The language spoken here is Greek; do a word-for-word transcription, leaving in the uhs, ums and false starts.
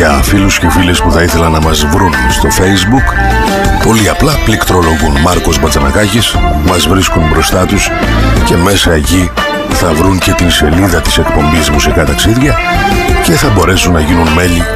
Για φίλους και φίλες που θα ήθελαν να μας βρουν στο Facebook, πολύ απλά πληκτρολογούν Μάρκος Μπατζανακάκης, μας βρίσκουν μπροστά τους και μέσα εκεί θα βρουν και την σελίδα της εκπομπής Μουσικά Ταξίδια και θα μπορέσουν να γίνουν μέλη